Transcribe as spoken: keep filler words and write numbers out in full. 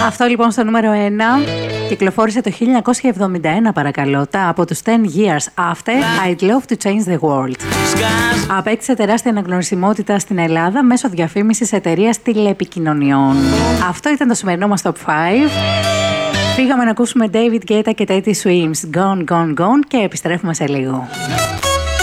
Αυτό λοιπόν στο νούμερο ένα κυκλοφόρησε το χίλια εννιακόσια εβδομήντα ένα, παρακαλώ, τα από τους ten years after I'd love to change the world. Απέκτησε τεράστια αναγνωρισιμότητα στην Ελλάδα μέσω διαφήμισης εταιρείας τηλεπικοινωνιών. Αυτό ήταν το σημερινό μας Top πέντε. Πήγαμε να ακούσουμε David Guetta και Teddy Swims, Gone, Gone, Gone, και επιστρέφουμε σε λίγο.